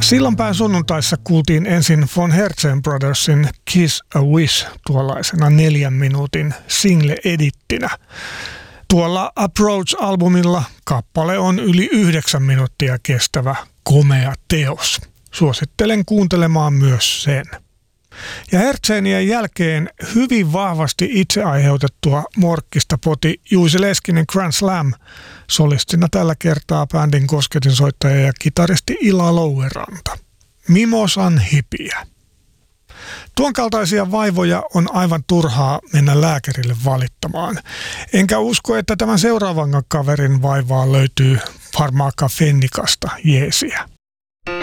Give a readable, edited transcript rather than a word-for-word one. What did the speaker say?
Sillanpään sunnuntaissa kuultiin ensin Von Herzen Brothersin Kiss a Wish tuollaisena 4 minuutin single-edittinä. Tuolla Approach-albumilla kappale on yli 9 minuuttia kestävä komea teos. Suosittelen kuuntelemaan myös sen. Ja Herzenien jälkeen hyvin vahvasti itse aiheutettua morkkista poti Juice Leskinen Grand Slam, solistina tällä kertaa bändin kosketinsoittaja ja kitaristi Ila Loueranta. Mimosan hipiä. Tuon kaltaisia vaivoja on aivan turhaa mennä lääkärille valittamaan. Enkä usko, että tämän seuraavan kaverin vaivaa löytyy varmaankaan Fennikasta jeesiä.